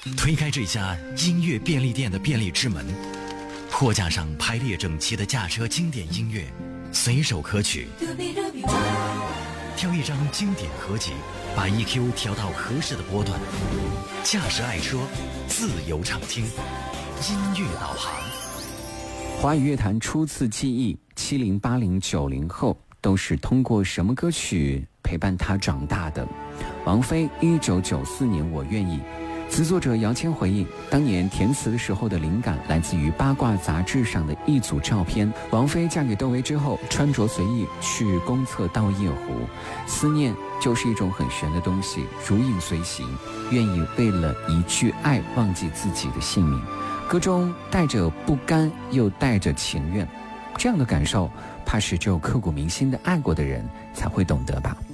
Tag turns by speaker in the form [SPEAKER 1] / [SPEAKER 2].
[SPEAKER 1] 推开这家音乐便利店的便利之门，货架上排列整齐的驾车经典音乐，随手可取。挑一张经典合集，把 EQ 调到合适的波段，驾驶爱车，自由畅听，音乐导航。
[SPEAKER 2] 华语乐坛初次记忆，70、80、90后都是通过什么歌曲陪伴他长大的？王菲1994年《我愿意》，词作者姚谦回应，当年填词的时候的灵感来自于八卦杂志上的一组照片。王菲嫁给窦唯之后，穿着随意去公厕倒夜壶，思念就是一种很玄的东西，如影随形，愿意为了一句爱忘记自己的性命。歌中带着不甘又带着情愿，这样的感受怕是只有刻骨铭心的爱过的人才会懂得吧。